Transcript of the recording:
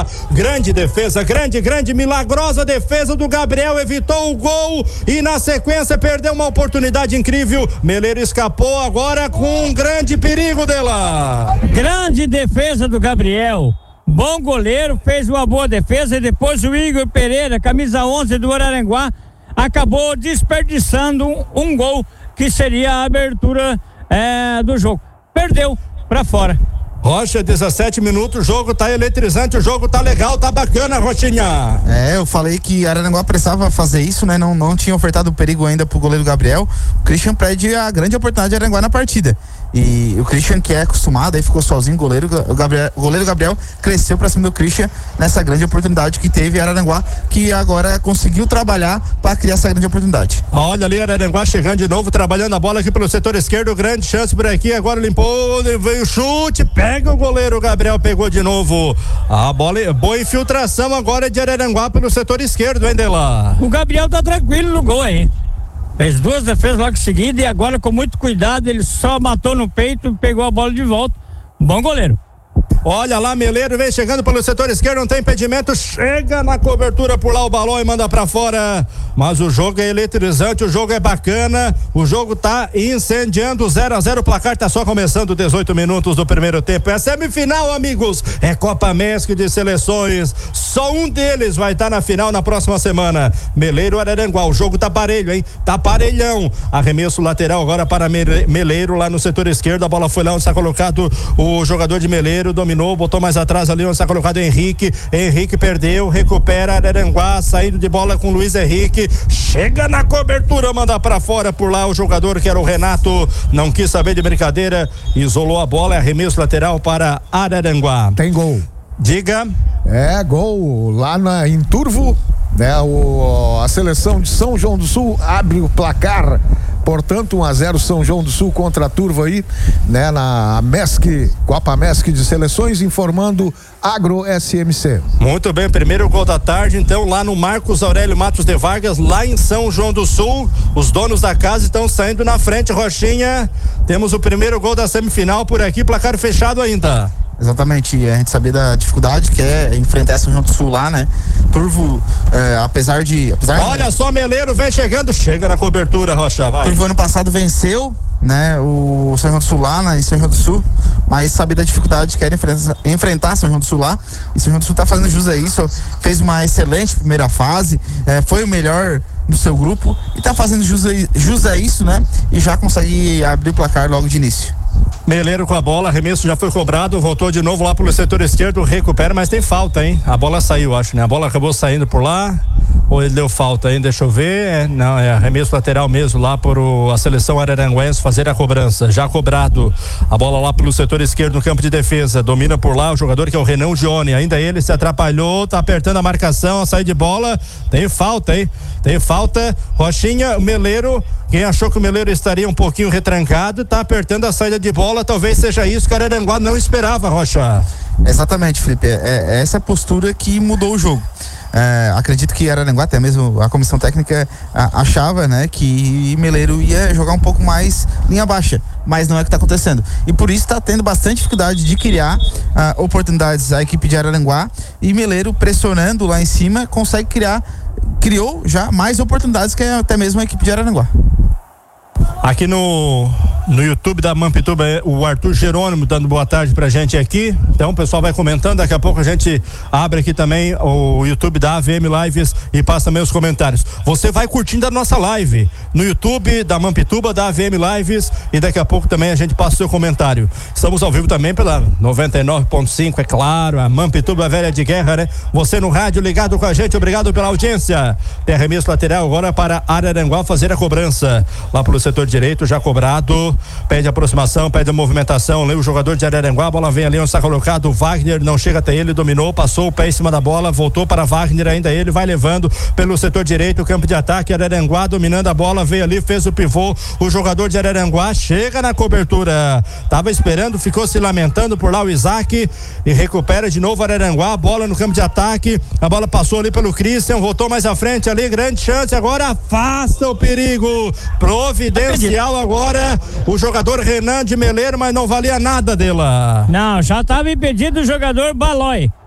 Araranguá. Grande defesa, grande, milagrosa defesa do Gabriel, evitou o gol e na sequência perdeu uma oportunidade incrível. Meleiro escapou agora com um grande perigo dela. Grande defesa do Gabriel. Bom goleiro, fez uma boa defesa e depois o Igor Pereira, camisa 11 do Araranguá, acabou desperdiçando um gol que seria a abertura do jogo. Perdeu pra fora. Rocha, 17 minutos, o jogo tá eletrizante, o jogo tá legal, tá bacana, Rochinha. Eu falei que Araranguá precisava fazer isso, né? Não tinha ofertado perigo ainda pro goleiro Gabriel. O Christian perde a grande oportunidade de Araranguá na partida. E o Christian, que é acostumado, aí ficou sozinho, o goleiro Gabriel cresceu pra cima do Christian nessa grande oportunidade que teve Araranguá, que agora conseguiu trabalhar para criar essa grande oportunidade. Olha ali, Araranguá chegando de novo, trabalhando a bola aqui pelo setor esquerdo, grande chance por aqui, agora limpou, veio o chute, pega o goleiro Gabriel, pegou de novo. A bola, boa infiltração agora de Araranguá pelo setor esquerdo, hein, Dela? O Gabriel tá tranquilo no gol aí. Fez duas defesas logo em seguida e agora com muito cuidado ele só matou no peito e pegou a bola de volta. Bom goleiro. Olha lá, Meleiro vem chegando pelo setor esquerdo, não tem impedimento, chega na cobertura por lá o balão e manda pra fora, mas o jogo é eletrizante, o jogo é bacana, o jogo tá incendiando, 0-0, o placar tá só começando, 18 minutos do primeiro tempo, é semifinal, amigos, é Copa MESC de seleções, só um deles vai estar na final na próxima semana, Meleiro Araranguá, o jogo tá parelho, hein, tá parelhão, arremesso lateral agora para Meleiro lá no setor esquerdo, a bola foi lá onde está colocado o jogador de Meleiro, dominou, botou mais atrás ali onde está colocado Henrique perdeu, recupera Araranguá, saindo de bola com Luiz Henrique, chega na cobertura, manda pra fora por lá o jogador que era o Renato, não quis saber de brincadeira, isolou a bola, arremesso lateral para Araranguá. Tem gol. Diga. Gol lá em Turvo, né? A seleção de São João do Sul abre o placar. Portanto, 1-0 São João do Sul contra a Turva aí, né? Na MESC, Copa MESC de Seleções, informando Agro SMC. Muito bem, primeiro gol da tarde, então, lá no Marcos Aurélio Matos de Vargas, lá em São João do Sul, os donos da casa estão saindo na frente, Rochinha, temos o primeiro gol da semifinal por aqui, placar fechado ainda. Exatamente, a gente sabia da dificuldade que é enfrentar São João do Sul lá, né? Turvo, apesar Olha só, Meleiro vem chegando, chega na cobertura, Rocha, vai. Turvo ano passado venceu, né? O São João do Sul lá, em São João do Sul, mas sabia da dificuldade que era enfrentar São João do Sul lá, e São João do Sul tá fazendo jus a isso, fez uma excelente primeira fase, foi o melhor no seu grupo, e tá fazendo jus a isso, né? E já consegue abrir o placar logo de início. Meleiro com a bola, arremesso já foi cobrado, voltou de novo lá pelo setor esquerdo, recupera, mas tem falta, hein? A bola saiu, acho, né? A bola acabou saindo por lá, ou ele deu falta, hein? Deixa eu ver, não, é arremesso lateral mesmo lá por a seleção araranguense fazer a cobrança, já cobrado, a bola lá pelo setor esquerdo no campo de defesa, domina por lá o jogador que é o Renan Gione, ainda ele se atrapalhou, tá apertando a marcação, a saída de bola, tem falta, hein? Tem falta, Rochinha, o Meleiro, quem achou que o Meleiro estaria um pouquinho retrancado, tá apertando a saída de bola, talvez seja isso que o Araranguá não esperava, Rocha. Exatamente, Felipe, é essa postura que mudou o jogo. Acredito que Araranguá, até mesmo a comissão técnica achava, né, que Meleiro ia jogar um pouco mais linha baixa, mas não é o que está acontecendo, e por isso está tendo bastante dificuldade de criar oportunidades a equipe de Araranguá, e Meleiro pressionando lá em cima criou já mais oportunidades que até mesmo a equipe de Araranguá. Aqui no YouTube da Mampituba, o Arthur Jerônimo dando boa tarde pra gente aqui, então o pessoal vai comentando, daqui a pouco a gente abre aqui também o YouTube da AVM Lives e passa também os comentários. Você vai curtindo a nossa live no YouTube da Mampituba, da AVM Lives, e daqui a pouco também a gente passa o seu comentário. Estamos ao vivo também pela 99.5, é claro, a Mampituba velha de guerra, né? Você no rádio ligado com a gente, obrigado pela audiência. Tem arremesso lateral agora para Araranguá fazer a cobrança, lá pelo setor direito, já cobrado, pede aproximação, pede a movimentação, lê o jogador de Araranguá, a bola vem ali onde está colocado o Wagner, não chega até ele, dominou, passou o pé em cima da bola, voltou para Wagner, ainda ele vai levando pelo setor direito, o campo de ataque, Araranguá dominando a bola, veio ali, fez o pivô, o jogador de Araranguá chega na cobertura, tava esperando, ficou se lamentando por lá o Isaac e recupera de novo Araranguá, a bola no campo de ataque, a bola passou ali pelo Christian, voltou mais à frente ali, grande chance, agora afasta o perigo, providencial agora, o jogador Renan de Meleiro, mas não valia nada dela. Não, já estava impedido o jogador Balói.